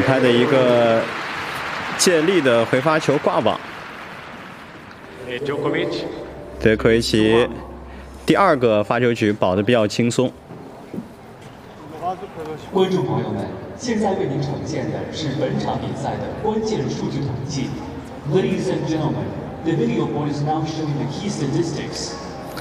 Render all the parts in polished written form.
拍的一个借力的回发球挂网。德科维奇第2个发球局保得比较轻松。 观众朋友们，现在为您呈现的是本场比赛的关键数据统计。Ladies and gentlemen, the video board is now showing the key statistics.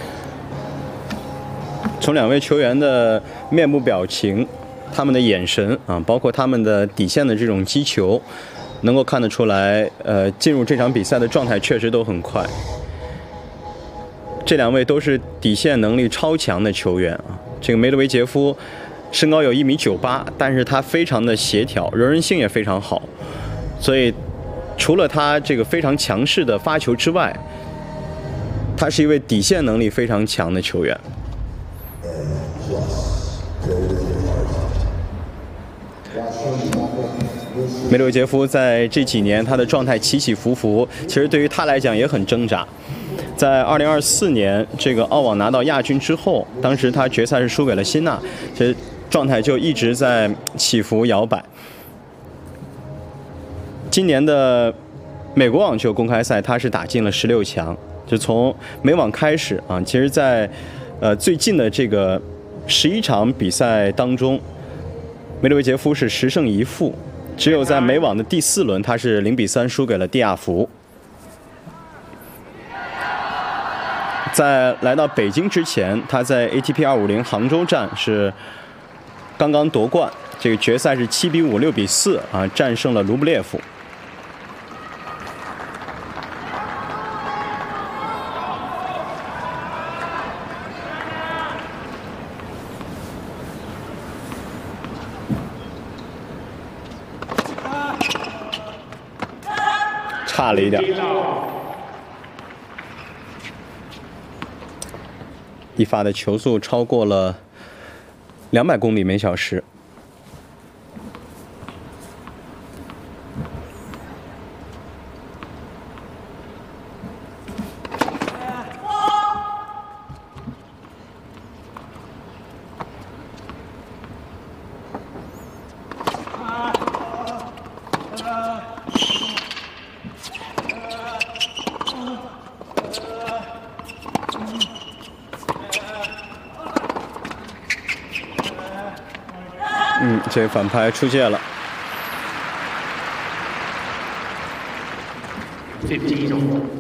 从2位球员的面部表情、他们的眼神啊，包括他们的底线的这种击球，能够看得出来，进入这场比赛的状态确实都很快。这2位都是底线能力超强的球员啊。这个梅德韦杰夫身高有1.98米，但是他非常的协调，柔韧性也非常好，所以除了他这个非常强势的发球之外，他是一位底线能力非常强的球员。梅德韦杰夫在这几年他的状态起起伏伏，其实对于他来讲也很挣扎。在2024年这个澳网拿到亚军之后，当时他决赛是输给了辛纳，其实状态就一直在起伏摇摆。今年的美国网球公开赛，他是打进了16强。就从美网开始啊，其实在最近的这个11场比赛当中，梅德韦杰夫是10胜1负，只有在美网的第4轮，他是0-3输给了蒂亚福。在来到北京之前，他在 ATP 250杭州站是刚刚夺冠，这个决赛是7-5、6-4啊，战胜了卢布列夫。差了一点。一发的球速超过了200公里每小时。这个反拍出界了。 15